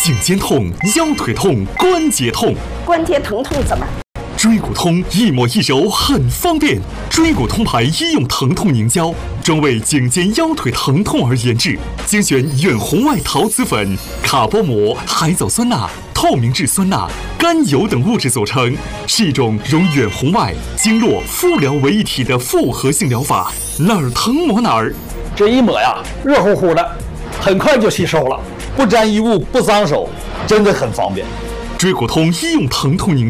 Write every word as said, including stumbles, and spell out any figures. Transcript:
颈肩痛、腰腿痛、关节痛， 关节疼痛怎么？ 椎骨通一抹一揉很方便，椎骨通牌医用疼痛凝胶，专为颈肩腰腿疼痛而研制，精选远红外陶瓷粉、卡波膜、海藻酸钠、透明质酸钠、甘油等物质组成，是一种融远红外、经络、敷疗为一体的复合性疗法，哪儿疼抹哪儿。 这一抹呀，热乎乎的，很快就吸收了，不沾衣物，不脏手，真的很方便。 椎骨通医用疼痛凝胶。